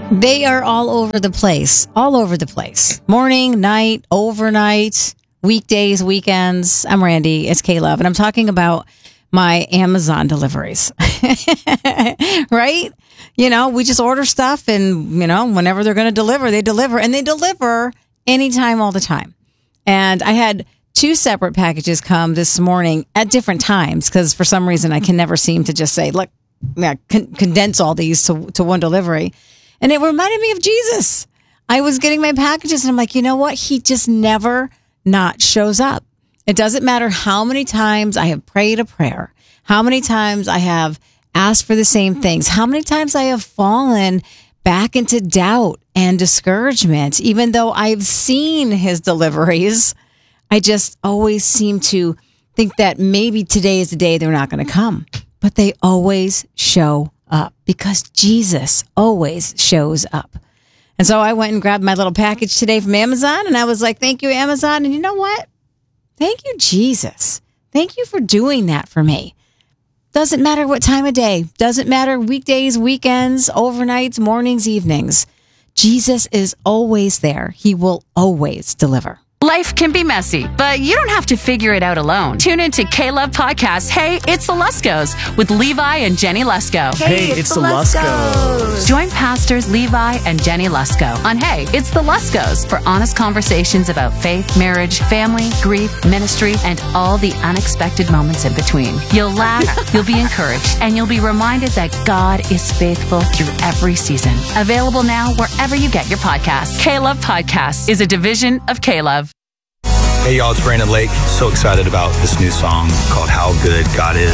They are all over the place. All over the place. Morning, night, overnight, weekdays, weekends. I'm Randy. It's K-Love. And I'm talking about my Amazon deliveries. Right? You know, we just order stuff and, you know, whenever they're going to deliver, they deliver. And they deliver anytime, all the time. And I had 2 separate packages come this morning at different times because for some reason I can never seem to just say, look, condense all these to one delivery. And it reminded me of Jesus. I was getting my packages and I'm like, you know what? He just never not shows up. It doesn't matter how many times I have prayed a prayer, how many times I have asked for the same things, how many times I have fallen back into doubt and discouragement, even though I've seen his deliveries. I just always seem to think that maybe today is the day they're not going to come, but they always show up because Jesus always shows up. And so I went and grabbed my little package today from Amazon and I was like, thank you, Amazon. And you know what? Thank you, Jesus. Thank you for doing that for me. Doesn't matter what time of day. Doesn't matter weekdays, weekends, overnights, mornings, evenings. Jesus is always there. He will always deliver. Life can be messy, but you don't have to figure it out alone. Tune into K-Love Podcast, Hey, It's the Luskos, with Levi and Jenny Lusko. Hey, it's the Luskos. Join pastors Levi and Jenny Lusko on Hey, It's the Luskos for honest conversations about faith, marriage, family, grief, ministry, and all the unexpected moments in between. You'll laugh, you'll be encouraged, and you'll be reminded that God is faithful through every season. Available now wherever you get your podcasts. K-Love Podcast is a division of K-Love. Hey y'all, it's Brandon Lake. So excited about this new song called How Good God Is.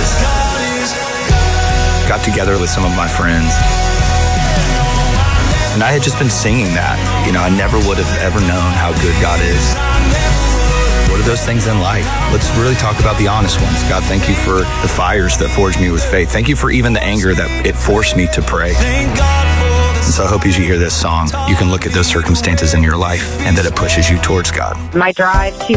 Got together with some of my friends. And I had just been singing that. You know, I never would have ever known how good God is. What are those things in life? Let's really talk about the honest ones. God, thank you for the fires that forged me with faith. Thank you for even the anger that it forced me to pray. And so I hope as you hear this song, you can look at those circumstances in your life and that it pushes you towards God. My drive to